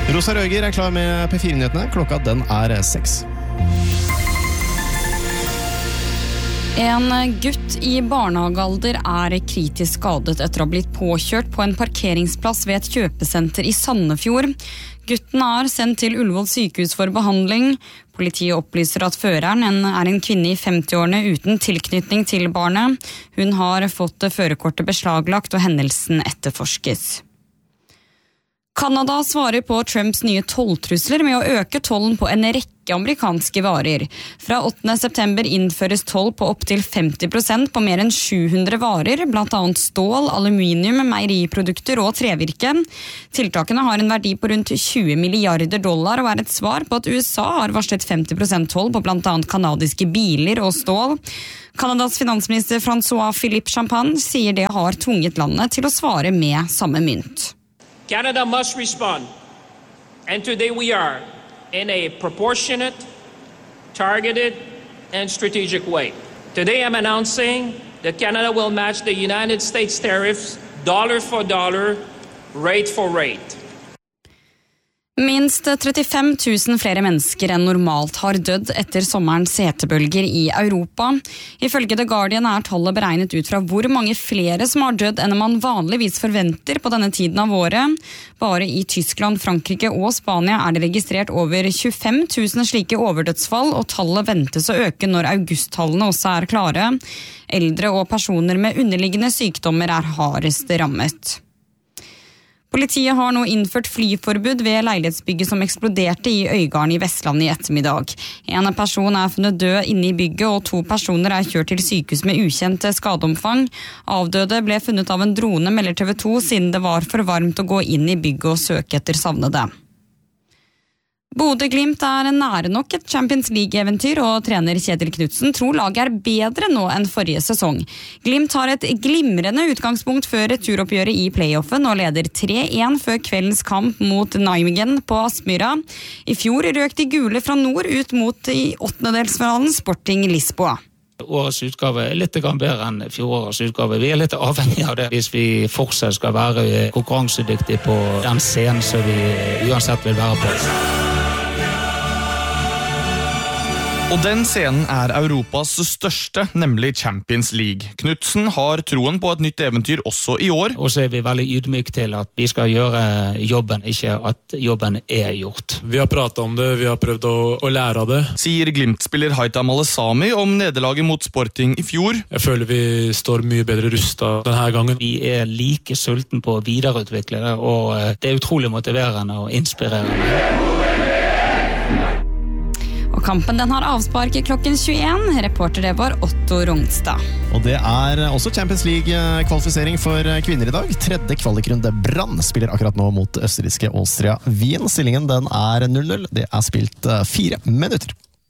Rosa Røger klar med P4-nyhetene. Klokka den 6. En gutt I barnehagealder kritisk skadet etter å ha blitt påkjørt på en parkeringsplass ved et kjøpesenter I Sandefjord. Gutten sendt til Ullevål sykehus for behandling. Politiet opplyser at føreren en kvinne I 50-årene uten tilknytning til barnet. Hun har fått førerkortet beslaglagt og hendelsen etterforskes. Kanada svarer på Trumps nye tolltrusler med å øke tollen på en rekke amerikanske varer. Fra 8. september innføres toll på opp til 50% på mer enn 700 varer, blant annet stål, aluminium, meieriprodukter og trevirke. Tiltakene har en verdi på rundt $20 milliarder og et svar på at USA har varslet 50% toll på blant annet kanadiske biler og stål. Kanadas finansminister François-Philippe Champagne sier det har tvunget landet til å svare med samme mynt. Canada must respond, and today we are, in a proportionate, targeted, and strategic way. Today I'm announcing that Canada will match the United States tariffs dollar for dollar, rate for rate. Minst 35 000 flere mennesker enn normalt har dødd etter sommerens hetebølger I Europa. Ifølge The Guardian tallet beregnet ut fra hvor mange flere som har dødd enn man vanligvis forventer på denne tiden av året. Bare I Tyskland, Frankrike og Spania det registrert over 25 000 slike overdødsfall, og tallet ventes å øke når augusttallene også klare. Eldre og personer med underliggende sykdommer hardest rammet. Politiet har nå innført flyforbud ved leilighetsbygget som eksploderte I Øygarden I Vestland I ettermiddag. En person funnet død inne I bygget, og 2 personer kjørt til sykehus med ukjent skadeomfang. Avdøde ble funnet av en drone, melder TV 2, siden det var for varmt å gå inn I bygget og søke etter savnede. Bodø/Glimt nære nok et Champions League-eventyr, og trener Kjetil Knudsen tror laget bedre nå enn forrige sesong. Glimt har et glimrende utgangspunkt før returoppgjøret I playoffen, og leder 3-1 før kveldens kamp mot Nijmegen på Aspmyra. I fjor røk de gule fra nord ut mot I 8-delsfinalen Sporting Lisboa. Årets utgave litt bedre enn fjorårets utgave. Vi litt avhengig av det hvis vi fortsatt skal være konkurransedyktige på den scenen som vi uansett vil være på. Og den scenen Europas største, nemlig Champions League. Knudsen har troen på et nytt eventyr også I år. Og så vi veldig ydmyk til at vi skal gjøre jobben, ikke at jobben gjort. Vi har pratet om det, vi har prøvd å lære av det. Sier Glimt-spiller Haitham Alesami om nederlaget mot Sporting I fjor. Jeg føler vi står mye bedre rustet denne gangen. Vi like sulten på å videreutvikle det, og det utrolig motiverende og inspirerende. Kampen den har avspark I klokken 21. Reporter det var Otto Rongstad. Og det også Champions League-kvalifisering for kvinner I dag. Tredje kvalikrunde. Brann spiller akkurat nå mot østerrikske Austria Wien. Stillingen den 0-0. Det spilt 4 minutter.